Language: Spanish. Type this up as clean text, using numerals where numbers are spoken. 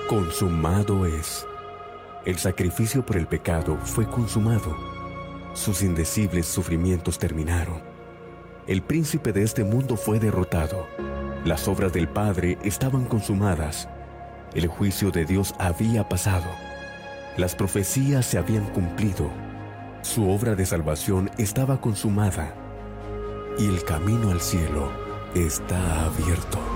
Consumado es. El sacrificio por el pecado fue consumado. Sus indecibles sufrimientos terminaron. El príncipe de este mundo fue derrotado. Las obras del Padre estaban consumadas. El juicio de Dios había pasado. Las profecías se habían cumplido. Su obra de salvación estaba consumada. Y el camino al cielo está abierto.